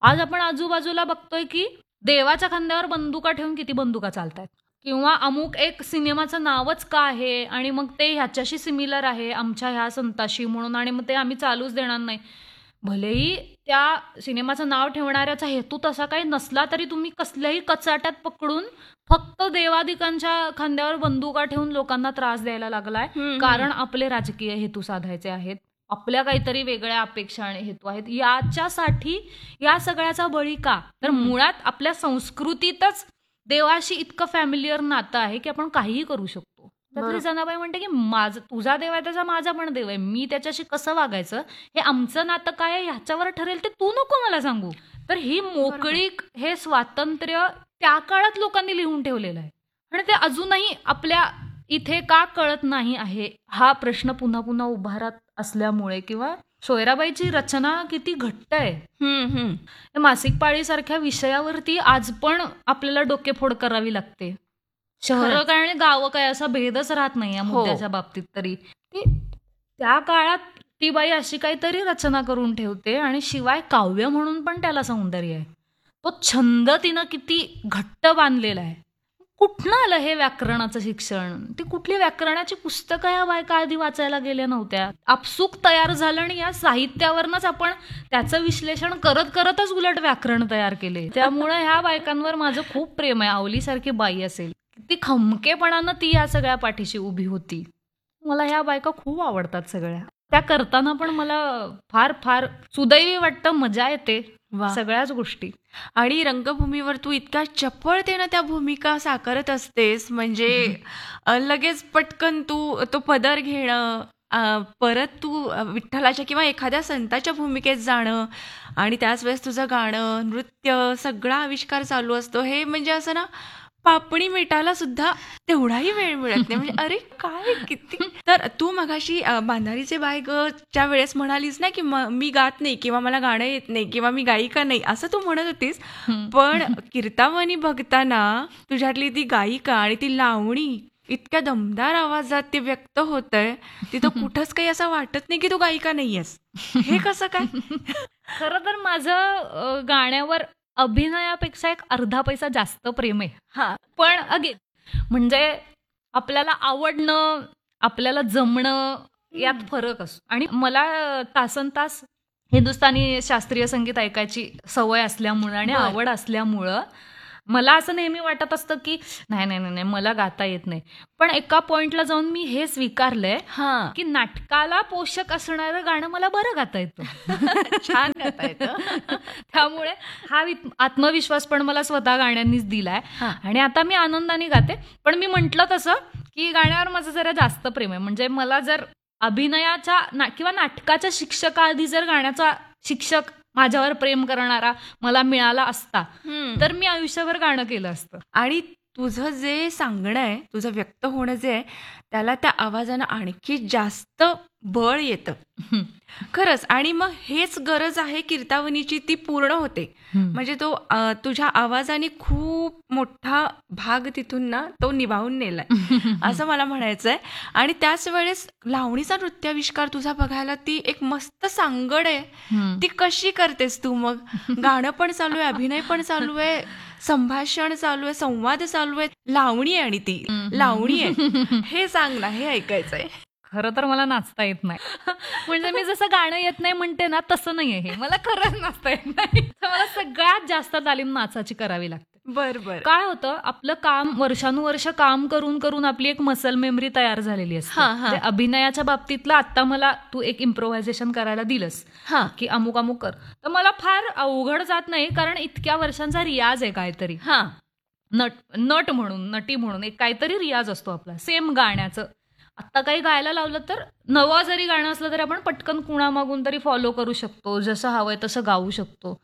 आज आपण आजूबाजूला बघतोय की देवाच्या खांद्यावर बंदुका ठेवून किती बंदुका चालतायत, किंवा अमुक एक सिनेमाचं नावच का आहे आणि मग ते ह्याच्याशी सिमिलर आहे आमच्या ह्या संताशी म्हणून, आणि मग ते आम्ही चालूच देणार नाही. भलेही त्या सिनेमाचं नाव ठेवणाऱ्याचा हेतू तसा काही नसला तरी तुम्ही कसल्याही कचाट्यात पकडून फक्त देवादिकांच्या खांद्यावर बंदुका ठेवून लोकांना त्रास द्यायला लागलाय, कारण आपले राजकीय हेतू साधायचे आहेत, आपल्या काहीतरी वेगळ्या अपेक्षा आणि हेतू आहेत. याच्यासाठी या सगळ्याचा बळी का? तर मुळात आपल्या संस्कृतीतच देवाशी इतकं फॅमिलियर नातं आहे की आपण काहीही करू शकतो. तर जनाबाई म्हणते की तुझा देव आहे त्याचा माझा पण देव आहे, मी त्याच्याशी कसं वागायचं हे आमचं नातं काय आहे ह्याच्यावर ठरेल, ते तू नको मला सांगू. तर ही मोकळीक, हे स्वातंत्र्य त्या काळात लोकांनी लिहून ठेवलेलं आहे आणि ते अजूनही आपल्या इथे का कळत नाही आहे हा प्रश्न पुन्हा पुन्हा उभा राहत असल्यामुळे, किंवा सोयराबाईची रचना किती घट्ट आहे. मासिक पाळीसारख्या विषयावरती आज पण आपल्याला डोकेफोड करावी लागते. शहरं काय आणि गावं काय असा भेदच राहत नाही या मुद्द्याच्या बाबतीत. तरी त्या काळात ती बाई अशी काहीतरी रचना करून ठेवते आणि शिवाय काव्य म्हणून पण त्याला सौंदर्य आहे. तो छंद तिनं किती घट्ट बांधलेला आहे. कुठनं आलं हे व्याकरणाचं शिक्षण? ती कुठली व्याकरणाची पुस्तकं या बायका आधी वाचायला गेल्या नव्हत्या. आपसूक तयार झालं आणि या साहित्यावरच आपण त्याचं विश्लेषण करत करतच उलट व्याकरण तयार केले. त्यामुळे ह्या बायकांवर माझं खूप प्रेम आहे. आवलीसारखी बाई असेल, ती खमकेपणानं ती या सगळ्या पाठीशी उभी होती. मला ह्या बायका खूप आवडतात सगळ्या. त्या करताना पण मला फार फार सुदैवी वाटतं, मजा येते सगळ्याच गोष्टी. आणि रंगभूमीवर तू इतक्या चपळतेनं त्या भूमिका साकारत असतेस, म्हणजे लगेच पटकन तू तो पदर घेणं, परत तू विठ्ठलाच्या किंवा एखाद्या संताच्या भूमिकेत जाणं आणि त्याच वेळेस तुझं गाणं, नृत्य सगळा आविष्कार चालू असतो. हे म्हणजे असं ना, पापणी मिटायला सुद्धा तेवढाही वेळ मिळत नाही. म्हणजे अरे काय किती. तर तू मगाशी बांधारीचे बाय च्या वेळेस म्हणालीस ना की मी गात नाही किंवा मला गाणं येत नाही किंवा मी गायिका नाही असं तू म्हणत होतीस, पण कीर्तावनी बघताना तुझ्यातली ती गायिका आणि ती लावणी इतक्या दमदार आवाजात ते व्यक्त होतंय, तिथं कुठंच काही असं वाटत नाही की तू गायिका नाहीयेस. हे कसं काय? खरं तर माझं गाण्यावर अभिनयापेक्षा एक अर्धा पैसा जास्त प्रेम आहे. पण अगेन म्हणजे आपल्याला आवडणं, आपल्याला जमणं यात फरक असतो. आणि मला तासनतास हिंदुस्थानी शास्त्रीय संगीत ऐकायची सवय असल्यामुळं आणि आवड असल्यामुळं मला असं नेहमी वाटत असतं की नाही नाही नाही मला गाता येत नाही. पण एका पॉइंटला जाऊन मी हे स्वीकारलंय की नाटकाला पोषक असणारं गाणं मला बरं गाता येतं, छान गाता येतं. त्यामुळे हा आत्मविश्वास पण मला स्वतः गाण्यांनीच दिलाय आणि आता मी आनंदाने गाते. पण मी म्हटलं तसं की गाण्यावर माझं जरा जास्त प्रेम आहे. म्हणजे मला जर अभिनयाच्या किंवा नाटकाच्या शिक्षकाआधी जर गाण्याचा शिक्षक माझ्यावर प्रेम करणारा मला मिळाला असता तर मी आयुष्यभर गाणं केलं असतं. आणि तुझं जे सांगणं आहे, तुझं व्यक्त होणं जे आहे, त्याला त्या आवाजानं आणखी जास्त बळ येतं खरंच. आणि मग हेच गरज आहे कीर्तावनीची, ती पूर्ण होते. म्हणजे तो तुझ्या आवाजाने खूप मोठा भाग तिथून ना तो निभावून नेलाय असं मला म्हणायचं आहे. आणि त्याच वेळेस लावणीचा नृत्याविष्कार तुझा बघायला ती एक मस्त सांगड आहे. ती कशी करतेस तू? मग गाणं पण चालू आहे, अभिनय पण चालू आहे, संभाषण चालू आहे, संवाद चालू आहे, लावणी आहे आणि ती लावणी आहे. हे सांग ना, हे ऐकायचंय. खरं तर मला नाचता येत नाही. म्हणजे मी जसं गाणं येत नाही म्हणते ना तसं नाहीये हे. मला खरंच नाचता येत नाही. मला सगळ्यात जास्त तालीम नाचाची करावी लागते. बरोबर. काय होतं, आपलं काम वर्षानुवर्ष काम करून करून आपली एक मसल मेमरी तयार झालेली असते. अभिनयाच्या बाबतीतला आता मला तू एक इम्प्रोव्हायझेशन करायला दिलंस की अमुक अमुक कर, तर मला फार अवघड जात नाही, कारण इतक्या वर्षांचा रियाज आहे. काहीतरी नट म्हणून, नटी म्हणून एक काहीतरी रियाज असतो आपला. सेम गाण्याचं आत्ता काही गायला लावलं तर नवं जरी गाणं असलं तरी आपण पटकन कुणामागून तरी फॉलो करू शकतो, जसं हवंय तसं गाऊ शकतो.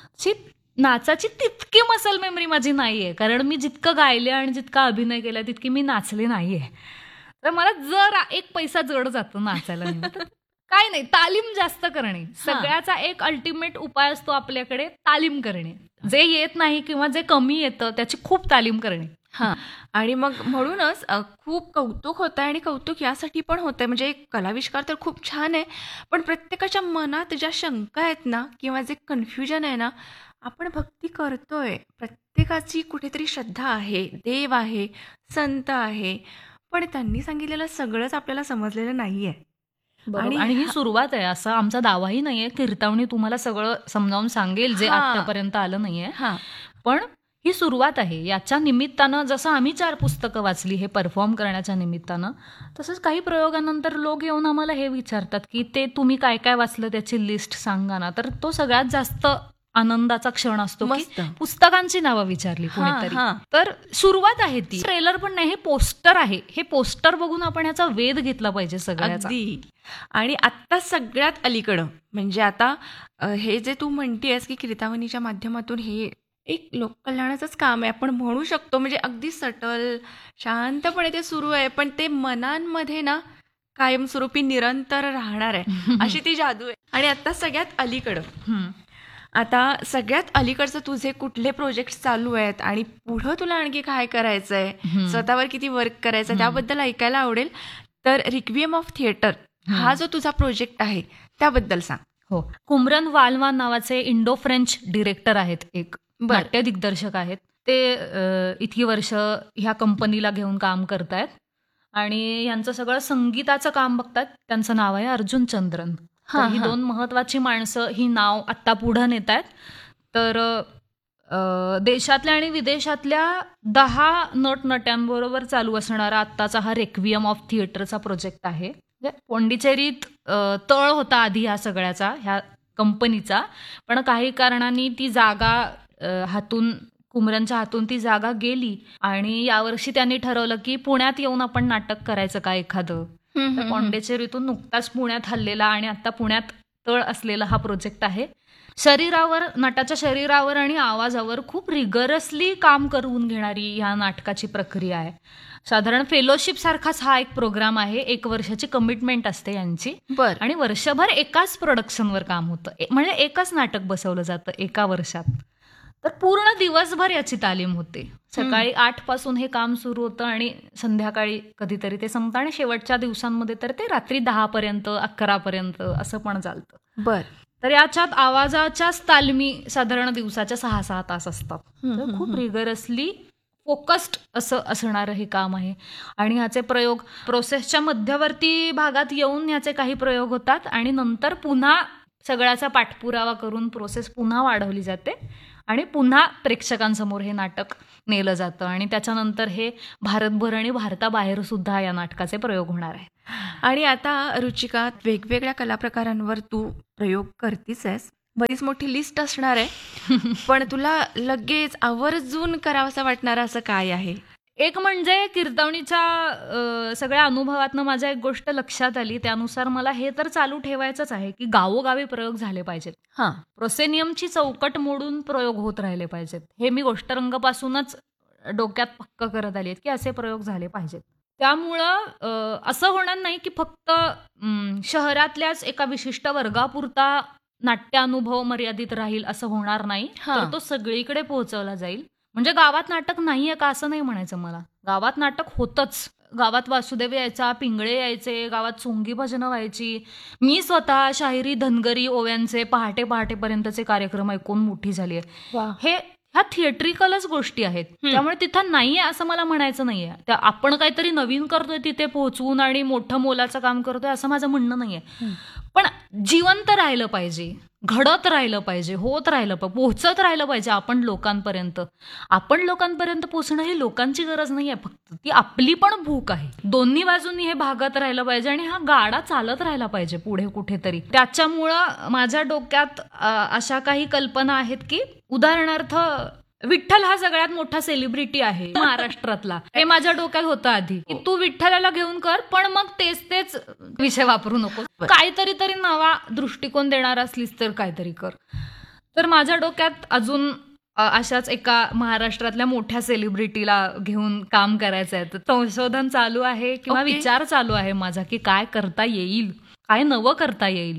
नाचाची तितकी मसल मेमरी माझी नाहीये, कारण मी जितकं गायले आणि जितका अभिनय केला तितकी मी नाचले नाहीये. तर मला जर एक पैसा जड जातो नाचायला. काय नाही, तालीम जास्त करणे सगळ्याचा एक अल्टिमेट उपाय असतो आपल्याकडे, तालीम करणे. जे येत नाही किंवा जे कमी येतं त्याची खूप तालीम करणे. हां. आणि मग म्हणूनच खूप कौतुक होतंय आणि कौतुक यासाठी पण होतंय म्हणजे कलाविष्कार तर खूप छान आहे. पण प्रत्येकाच्या मनात ज्या शंका आहेत ना किंवा जे कन्फ्युजन आहे ना, आपण भक्ती करतोय. प्रत्येकाची कुठेतरी श्रद्धा आहे, देव आहे, संत आहे. पण त्यांनी सांगितलेलं सगळंच आपल्याला समजलेलं नाहीये. बरोबर. आणि ही सुरुवात आहे, असा आमचा दावाही नाहीये. कीर्तवणी तुम्हाला सगळं समजावून सांगेल जे हां. आतापर्यंत आलं नाहीये. हां. पण ही सुरुवात आहे. याच्या निमित्तानं जसं आम्ही 4 पुस्तकं वाचली हे परफॉर्म करण्याच्या निमित्तानं, तसंच काही प्रयोगानंतर लोक येऊन आम्हाला हे विचारतात की ते तुम्ही काय काय वाचलं त्याची लिस्ट सांगा ना. तर तो सगळ्यात जास्त आनंदाचा क्षण असतो की मस्त. पुस्तकांची नावं विचारली हां, कोणीतरी. हां. तर सुरुवात आहे ती. ट्रेलर पण नाही, हे पोस्टर आहे. हे पोस्टर बघून आपण याचा वेध घेतला पाहिजे सगळ्याचा. अगदी. आणि आत्ता सगळ्यात अलीकडं म्हणजे आता हे जे तू म्हणतेस की कीर्तावनीच्या माध्यमातून हे एक लोककल्याणाचंच काम आहे आपण म्हणू शकतो. म्हणजे अगदी सटल, शांतपणे ते सुरू आहे. पण ते मनांमध्ये ना कायमस्वरूपी निरंतर राहणार आहे. अशी ती जादू आहे. आणि आता सगळ्यात अलीकडं हम्म. आता सगळ्यात अलीकडचं तुझे कुठले प्रोजेक्ट चालू आहेत आणि पुढं तुला आणखी काय करायचंय, स्वतःवर किती वर्क करायचं त्याबद्दल ऐकायला आवडेल. तर रिक्विएम ऑफ थिएटर हा जो तुझा प्रोजेक्ट आहे त्याबद्दल सांग. हो. कुमरन वालवान नावाचे इंडो फ्रेंच डिरेक्टर आहेत, एक नाट्य दिग्दर्शक आहेत. ते इतकी वर्ष ह्या कंपनीला घेऊन काम करतायत आणि यांचं सगळं संगीताचं काम बघतात. त्यांचं नाव आहे अर्जुन चंद्रन. तर ही 2 महत्वाची माणसं ही नाव आत्ता पुढं नेत आहेत. तर देशातल्या आणि विदेशातल्या 10 नटनट्यांबरोबर चालू असणारा आत्ताचा हा रेक्विएम ऑफ थिएटरचा प्रोजेक्ट आहे. पोंडिचेरीत तळ होता आधी ह्या सगळ्याचा, ह्या कंपनीचा. पण काही कारणांनी ती जागा कुमरनच्या हातून ती जागा गेली आणि यावर्षी त्यांनी ठरवलं की पुण्यात येऊन आपण नाटक करायचं का एखादं. तर पॉंडिचेरीतून नुकताच पुण्यात हल्लेला आणि आता पुण्यात तळ असलेला हा प्रोजेक्ट आहे. नटाच्या शरीरावर आणि आवाजावर खूप रिगरसली काम करून घेणारी ह्या नाटकाची प्रक्रिया आहे. साधारण फेलोशिप सारखाच हा एक प्रोग्राम आहे. 1 वर्षाची कमिटमेंट असते यांची. आणि वर्षभर एकाच प्रोडक्शनवर काम होतं. म्हणजे एकच नाटक बसवलं जातं एका वर्षात. तर पूर्ण दिवसभर याची तालीम होते. सकाळी 8 पासून हे काम सुरू होतं आणि संध्याकाळी कधीतरी ते संपतं आणि शेवटच्या दिवसांमध्ये तर ते रात्री 10 पर्यंत 11 पर्यंत असं पण चालतं. तर याच्यात आवाजाच्याच तालमी साधारण दिवसाच्या 6-6 तास असतात. तर खूप रिगरसली फोकस्ड असं असणारं हे काम आहे. आणि ह्याचे प्रयोग प्रोसेसच्या मध्यवर्ती भागात येऊन ह्याचे काही प्रयोग होतात आणि नंतर पुन्हा सगळ्याचा पाठपुरावा करून प्रोसेस पुन्हा वाढवली जाते आणि पुन्हा प्रेक्षकांसमोर हे नाटक नेलं जातं आणि त्याच्यानंतर हे भारतभर आणि भारताबाहेर सुद्धा या नाटकाचे प्रयोग होणार आहे. आणि आता रुचिका, वेगवेगळ्या कलाप्रकारांवर तू प्रयोग करतीस आहेस. बरीच मोठी लिस्ट असणार आहे. पण तुला लगेच आवर्जून करावंसं वाटणारं असं काय आहे? एक म्हणजे कीर्तवणीच्या सगळ्या अनुभवातनं माझ्या एक गोष्ट लक्षात आली. त्यानुसार मला हे तर चालू ठेवायचंच आहे की गावोगावी प्रयोग झाले पाहिजेत. प्रोसेनियमची चौकट मोडून प्रयोग होत राहिले पाहिजेत. हे मी गोष्टरंगपासूनच डोक्यात पक्क करत आली की असे प्रयोग झाले पाहिजेत. त्यामुळं असं होणार नाही की फक्त शहरातल्याच एका विशिष्ट वर्गापुरता नाट्यानुभव मर्यादित राहील असं होणार नाही. तर तो सगळीकडे पोहोचवला जाईल. म्हणजे गावात नाटक नाहीये का असं नाही म्हणायचं मला. गावात नाटक होतच. गावात वासुदेव यायचा, पिंगळे यायचे, गावात सोंगी भजनं व्हायची. मी स्वतः शाहिरी, धनगरी, ओव्यांचे पहाटे पहाटेपर्यंतचे कार्यक्रम ऐकून मोठी झाली आहे. ह्या थिएट्रिकलच गोष्टी आहेत. त्यामुळे तिथं नाहीये असं मला म्हणायचं नाहीये. आपण काहीतरी नवीन करतोय तिथे पोहोचवून आणि मोठं मोलाचं काम करतोय असं माझं म्हणणं नाहीये. पण जिवंत राहिलं पाहिजे, घडत राहिलं पाहिजे, होत राहिलं पाहिजे, पोहोचत राहिलं पाहिजे आपण लोकांपर्यंत. आपण लोकांपर्यंत पोहोचणं ही लोकांची गरज नाहीये, फक्त ती आपली पण भूक आहे. दोन्ही बाजूंनी हे भागत राहिलं पाहिजे आणि हा गाडा चालत राहिला पाहिजे पुढे कुठेतरी. त्याच्यामुळं माझ्या डोक्यात अशा काही कल्पना आहेत की उदाहरणार्थ विठ्ठल हा सगळ्यात मोठा सेलिब्रिटी आहे महाराष्ट्रातला. हे माझ्या डोक्यात होतं आधी की तू विठ्ठलाला घेऊन कर, पण मग तेच विषय वापरू नको. काहीतरी नवा दृष्टिकोन देणार असलीस तर काहीतरी कर. तर माझ्या डोक्यात अजून अशाच एका महाराष्ट्रातल्या मोठ्या सेलिब्रिटीला घेऊन काम करायचं आहे. तर संशोधन चालू आहे किंवा विचार चालू आहे माझा की काय करता येईल, काय नवं करता येईल का.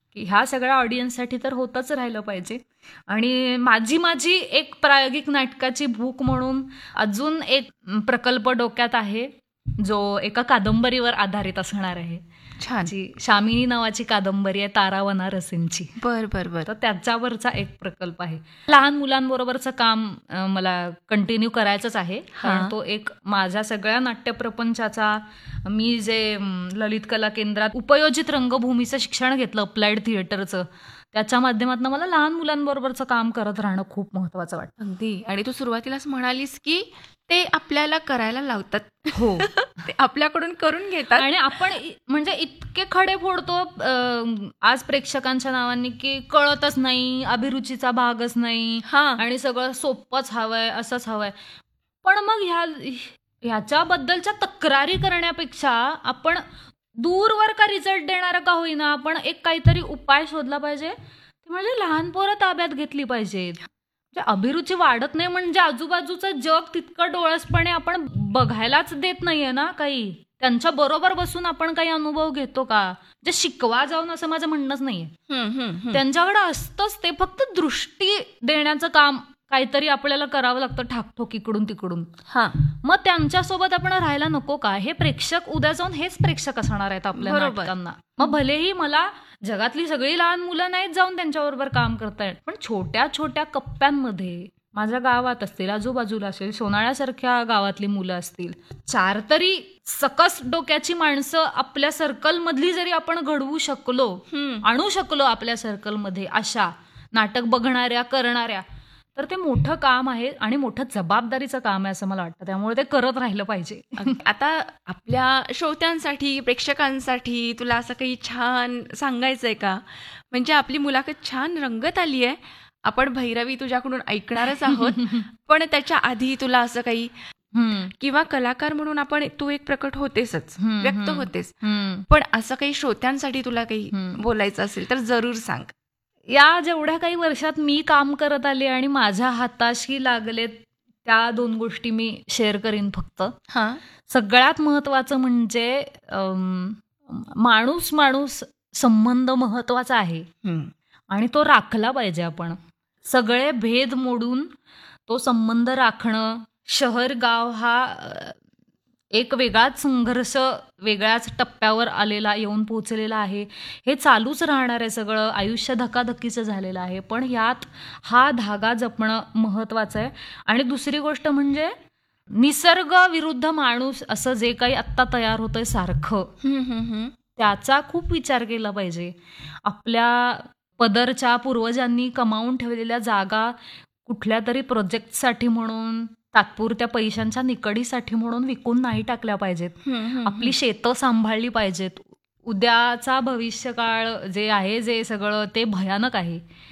की ह्या सगळ्या ऑडियन्ससाठी तर होतच राहिलं पाहिजे. आणि माझी एक प्रायोगिक नाटकाची भूक म्हणून अजून एक प्रकल्प डोक्यात आहे, जो एका कादंबरीवर आधारित असणार आहे. छान. जी शामिनी नावाची कादंबरी आहे, तारा वनारसींची. बर बर बर. तर त्याच्यावरचा एक प्रकल्प आहे. लहान मुलांबरोबरचं काम मला कंटिन्यू करायचंच आहे, कारण तो एक माझ्या सगळ्या नाट्यप्रपंचाचा, मी जे ललित कला केंद्रात उपयोजित रंगभूमीचं शिक्षण घेतलं, अप्लाइड थिएटरचं, त्याच्या माध्यमातून मला लहान मुलांबरोबरचं काम करत राहणं खूप महत्वाचं वाटतं. अगदी. आणि तू सुरुवातीलाच म्हणालीस की ते आपल्याला करायला लावतात. हो. ते आपल्याकडून करून घेतात. आणि आपण म्हणजे इतके खडे फोडतो आज प्रेक्षकांच्या नावाने की कळतच नाही, अभिरुचीचा भागच नाही, आणि सगळं सोपंच हवंय, असंच हवंय. पण मग ह्याच्याबद्दलच्या तक्रारी करण्यापेक्षा आपण दूरवर का रिझल्ट देणारं का होईना, आपण एक काहीतरी उपाय शोधला पाहिजे. ते म्हणजे लहान पोरं ताब्यात घेतली पाहिजेत. म्हणजे अभिरुची वाढत नाही म्हणजे आजूबाजूचं जग तितकं डोळसपणे आपण बघायलाच देत नाहीये ना काही. त्यांच्या बरोबर बसून आपण काही अनुभव घेतो का? जे शिकवा जाऊन असं माझं म्हणणंच नाहीये. त्यांच्याकडे असतंच ते, फक्त दृष्टी देण्याचं काम काहीतरी आपल्याला करावं लागतं, ठाकठोक इकडून तिकडून. मग त्यांच्यासोबत आपण राहायला नको का? हे प्रेक्षक उद्या जाऊन हेच प्रेक्षक असणार आहेत आपल्या नाटकांना. मग भलेही मला जगातली सगळी लहान मुलं नाहीत जाऊन त्यांच्याबरोबर काम करतायत, पण छोट्या छोट्या कप्प्यांमध्ये माझ्या गावात असतील, आजूबाजूला असेल, सोनाळ्यासारख्या गावातली मुलं असतील, 4 तरी सकस डोक्याची माणसं आपल्या सर्कलमधली जरी आपण घडवू शकलो, आणू शकलो आपल्या सर्कलमध्ये, अशा नाटक बघणाऱ्या, करणाऱ्या, तर ते मोठं काम आहे आणि मोठं जबाबदारीचं काम आहे असं मला वाटतं. त्यामुळे ते करत राहिलं पाहिजे. आता आपल्या श्रोत्यांसाठी, प्रेक्षकांसाठी तुला असं काही छान सांगायचंय का? म्हणजे आपली मुलाखत छान रंगत आली आहे. आपण भैरवी तुझ्याकडून ऐकणारच आहोत. पण त्याच्या आधी तुला असं काही, किंवा कलाकार म्हणून आपण तू एक प्रकट होतेसच, व्यक्त होतेस, पण असं काही श्रोत्यांसाठी तुला काही बोलायचं असेल तर जरूर सांग. या जेवढ्या काही वर्षात मी काम करत आले आणि माझ्या हाताशी लागले त्या 2 गोष्टी मी शेअर करीन फक्त. सगळ्यात महत्वाचं म्हणजे माणूस संबंध महत्वाचा आहे आणि तो राखला पाहिजे. आपण सगळे भेद मोडून तो संबंध राखणं. शहर गाव हा एक वेगळाच संघर्ष, वेगळ्याच टप्प्यावर आलेला, येऊन पोहोचलेला आहे. हे चालूच राहणार आहे. सगळं आयुष्य धकाधकीचं झालेलं आहे, पण यात हा धागा जपणं महत्वाचं आहे. आणि दुसरी गोष्ट म्हणजे निसर्ग विरुद्ध माणूस असं जे काही आत्ता तयार होतंय सारखं, त्याचा खूप विचार केला पाहिजे. आपल्या पदरच्या पूर्वजांनी कमावून ठेवलेल्या जागा कुठल्या तरी प्रोजेक्टसाठी म्हणून, तात्पुरत्या पैशांच्या निकडीसाठी म्हणून विकून नाही टाकल्या पाहिजेत. आपली शेतं सांभाळली पाहिजेत. उद्याचा भविष्यकाळ जे आहे, जे सगळं ते भयानक आहे.